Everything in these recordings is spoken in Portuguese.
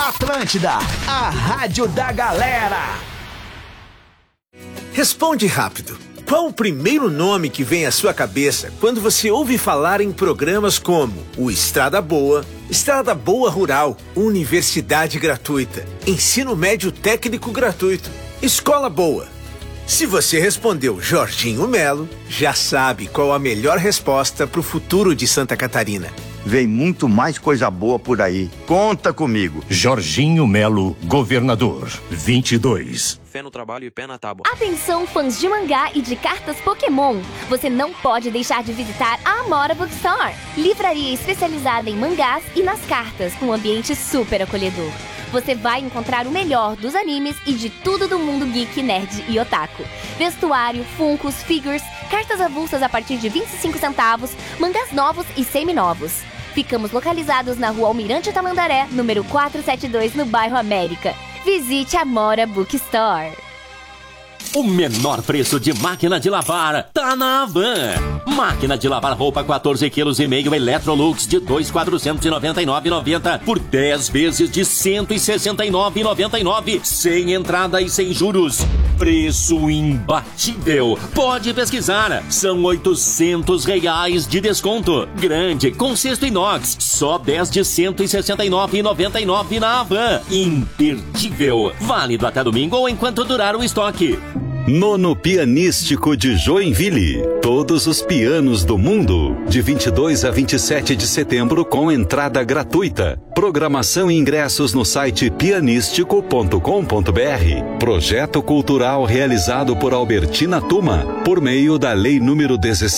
Atlântida, a rádio da galera. Responde rápido. Qual o primeiro nome que vem à sua cabeça quando você ouve falar em programas como o Estrada Boa Rural, Universidade Gratuita, Ensino Médio Técnico Gratuito, Escola Boa? Se você respondeu Jorginho Melo, já sabe qual a melhor resposta para o futuro de Santa Catarina. Vem muito mais coisa boa por aí. Conta comigo. Jorginho Melo, governador. 22. Fé no trabalho e pé na tábua. Atenção, fãs de mangá e de cartas Pokémon. Você não pode deixar de visitar a Amora Bookstore. Livraria especializada em mangás e nas cartas, com um ambiente super acolhedor. Você vai encontrar o melhor dos animes e de tudo do mundo geek, nerd e otaku. Vestuário, funcos, figures, cartas avulsas a partir de 25 centavos, mangás novos e semi-novos. Ficamos localizados na rua Almirante Tamandaré, número 472, no bairro América. Visite a Amora Bookstore. O menor preço de máquina de lavar tá na Havan. Máquina de lavar roupa 14,5 kg Electrolux de 2.499,90 por 10 vezes de 169,99, sem entrada e sem juros. Preço imbatível. Pode pesquisar. São R$800 de desconto. Grande, com cesto inox. Só 10 de 169,99 na Havan. Imperdível. Válido até domingo ou enquanto durar o estoque. Nono Pianístico de Joinville. Todos os pianos do mundo. De 22 a 27 de setembro com entrada gratuita. Programação e ingressos no site pianístico.com.br. Projeto cultural realizado por Albertina Tuma, por meio da Lei número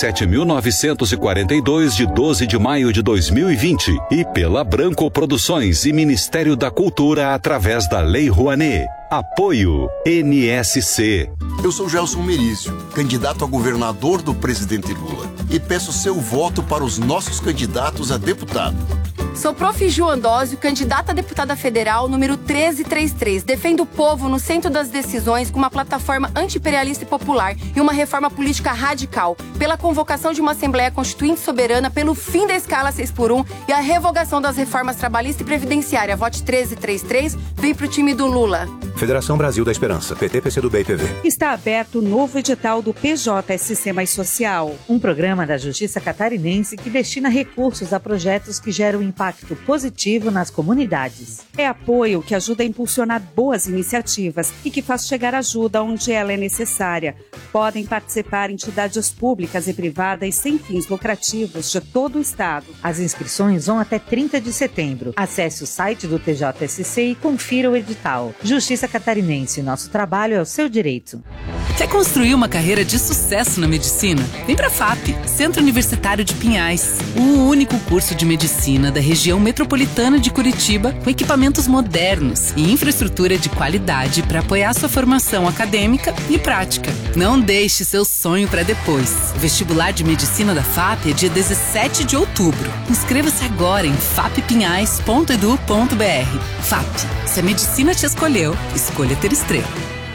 17.942 de 12 de maio de 2020 e pela Branco Produções e Ministério da Cultura através da Lei Rouanet. Apoio NSC. Eu sou Gelson Merício, candidato a governador do presidente Lula, e peço seu voto para os nossos candidatos a deputado. Sou Prof. Ju Andósio, candidata a deputada federal número 1333. Defendo o povo no centro das decisões com uma plataforma anti-imperialista e popular e uma reforma política radical, pela convocação de uma Assembleia Constituinte soberana, pelo fim da escala 6x1 e a revogação das reformas trabalhista e previdenciária. Vote 1333, vem pro time do Lula. Federação Brasil da Esperança, PT, PCdoB e PV. Está aberto o novo edital do PJSC Mais Social, um programa da Justiça Catarinense que destina recursos a projetos que geram impacto positivo nas comunidades. É apoio que ajuda a impulsionar boas iniciativas e que faz chegar ajuda onde ela é necessária. Podem participar entidades públicas e privadas sem fins lucrativos de todo o estado. As inscrições vão até 30 de setembro. Acesse o site do TJSC e confira o edital. Justiça Catarinense, nosso trabalho é o seu direito. Quer construir uma carreira de sucesso na medicina? Vem para a FAP, Centro Universitário de Pinhais. O único curso de medicina da região metropolitana de Curitiba, com equipamentos modernos e infraestrutura de qualidade para apoiar sua formação acadêmica e prática. Não deixe seu sonho para depois. O vestibular de medicina da FAP é dia 17 de outubro. Inscreva-se agora em fapinhais.edu.br. FAP, se a medicina te escolheu, escolha ter estrela.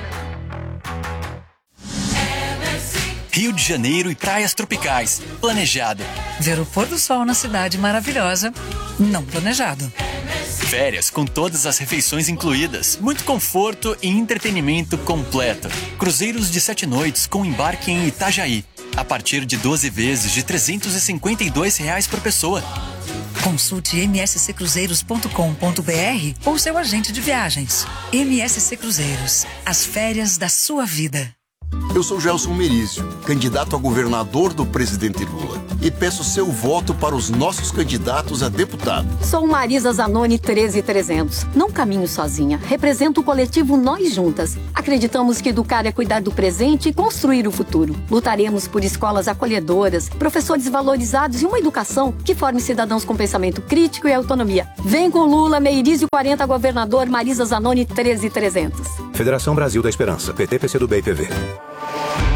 Rio de Janeiro e praias tropicais. Planejado. Ver o pôr do sol na cidade maravilhosa. Não planejado. Férias com todas as refeições incluídas. Muito conforto e entretenimento completo. Cruzeiros de 7 noites com embarque em Itajaí. A partir de 12 vezes de R$352 por pessoa. Consulte msccruzeiros.com.br ou seu agente de viagens. MSC Cruzeiros. As férias da sua vida. Eu sou Gelson Merício, candidato a governador do presidente Lula, e peço seu voto para os nossos candidatos a deputado. Sou Marisa Zanoni 13300. Não caminho sozinha. Represento o coletivo Nós Juntas. Acreditamos que educar é cuidar do presente e construir o futuro. Lutaremos por escolas acolhedoras, professores valorizados e uma educação que forme cidadãos com pensamento crítico e autonomia. Vem com Lula, Meirísio 40, governador Marisa Zanoni 13300. Federação Brasil da Esperança, PT, PCdoB e PV.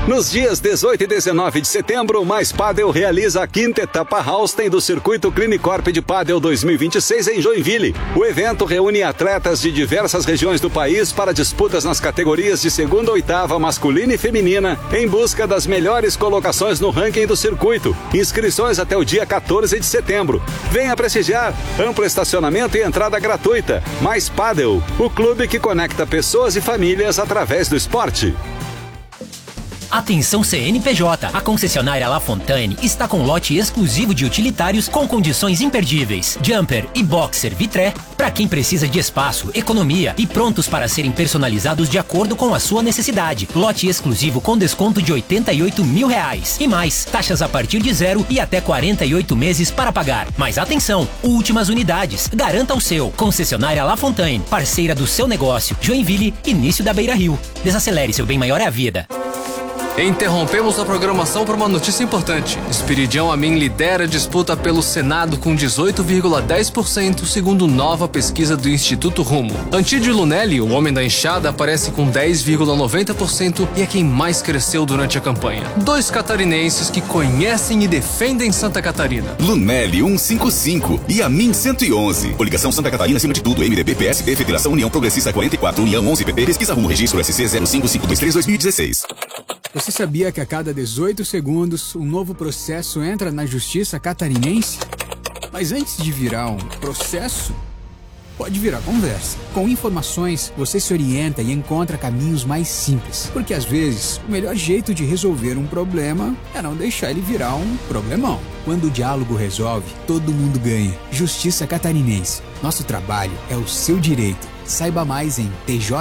Nos dias 18 e 19 de setembro, o Mais Padel realiza a 5ª etapa Halsten do Circuito Clinicorp de Padel 2026 em Joinville. O evento reúne atletas de diversas regiões do país para disputas nas categorias de 2ª a 8ª masculina e feminina, em busca das melhores colocações no ranking do circuito. Inscrições até o dia 14 de setembro. Venha prestigiar. Amplo estacionamento e entrada gratuita. Mais Padel, o clube que conecta pessoas e famílias através do esporte. Atenção CNPJ, a concessionária La Fontaine está com lote exclusivo de utilitários com condições imperdíveis. Jumper e Boxer Vitré, para quem precisa de espaço, economia e prontos para serem personalizados de acordo com a sua necessidade. Lote exclusivo com desconto de R$88 mil. E mais, taxas a partir de 0 e até 48 meses para pagar. Mas atenção, últimas unidades, garanta o seu. Concessionária La Fontaine, parceira do seu negócio. Joinville, início da Beira Rio. Desacelere, seu bem maior é a vida. Interrompemos a programação por uma notícia importante. Esperidião Amin lidera a disputa pelo Senado com 18,10%, segundo nova pesquisa do Instituto Rumo. Antídio Lunelli, o homem da enxada, aparece com 10,90% e é quem mais cresceu durante a campanha. 2 catarinenses que conhecem e defendem Santa Catarina. Lunelli 155 e Amin 111. Coligação Santa Catarina acima de tudo. MDB, PSD, Federação União Progressista 44, União 11, PP, Pesquisa Rumo, Registro SC 055223-2016. Você sabia que a cada 18 segundos um novo processo entra na Justiça Catarinense? Mas antes de virar um processo, pode virar conversa. Com informações, você se orienta e encontra caminhos mais simples. Porque às vezes, o melhor jeito de resolver um problema é não deixar ele virar um problemão. Quando o diálogo resolve, todo mundo ganha. Justiça Catarinense. Nosso trabalho é o seu direito. Saiba mais em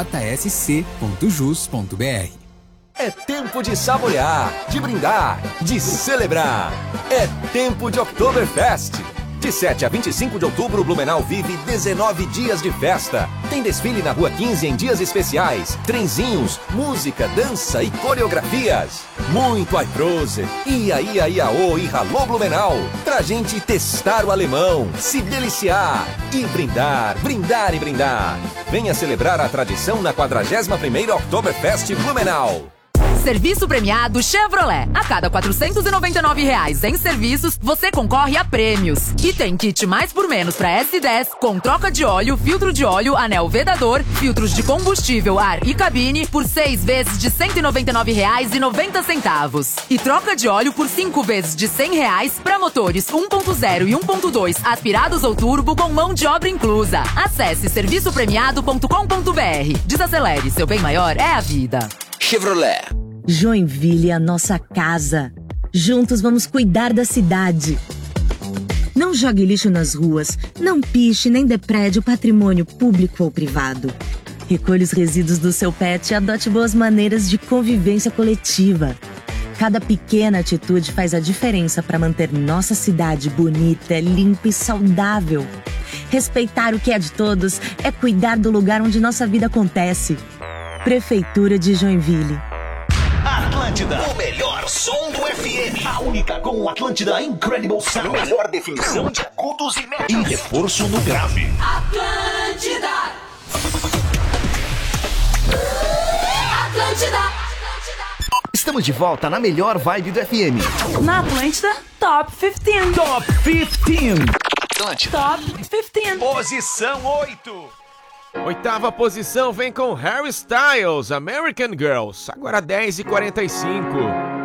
tjsc.jus.br. É tempo de saborear, de brindar, de celebrar. É tempo de Oktoberfest. De 7 a 25 de outubro, Blumenau vive 19 dias de festa. Tem desfile na Rua 15 em dias especiais, trenzinhos, música, dança e coreografias. Muito Aiprose, ia, iaô e ralô Blumenau. Pra gente testar o alemão, se deliciar e brindar, brindar e brindar. Venha celebrar a tradição na 41ª Oktoberfest Blumenau. Serviço premiado Chevrolet. A cada R$499 em serviços, você concorre a prêmios. E tem kit mais por menos para S10, com troca de óleo, filtro de óleo, anel vedador, filtros de combustível, ar e cabine, por 6 vezes de R$199,90. E troca de óleo por 5 vezes de R$100 para motores 1.0 e 1.2 aspirados ou turbo com mão de obra inclusa. Acesse serviçopremiado.com.br. Desacelere, seu bem maior é a vida. Chevrolet. Joinville é a nossa casa. Juntos vamos cuidar da cidade. Não jogue lixo nas ruas, não piche nem deprede o patrimônio público ou privado. Recolha os resíduos do seu pet e adote boas maneiras de convivência coletiva. Cada pequena atitude faz a diferença para manter nossa cidade bonita, limpa e saudável. Respeitar o que é de todos é cuidar do lugar onde nossa vida acontece. Prefeitura de Joinville. Atlântida, o melhor som do FM. A única com o Atlântida Incredible Sound. Melhor definição de agudos e médios. E reforço no grave. Atlântida. Atlântida. Estamos de volta na melhor vibe do FM. Na Atlântida, Top 15. Top 15. Atlântida. Top 15. Posição 8. 8ª posição vem com Harry Styles, American Girls, agora 10h45.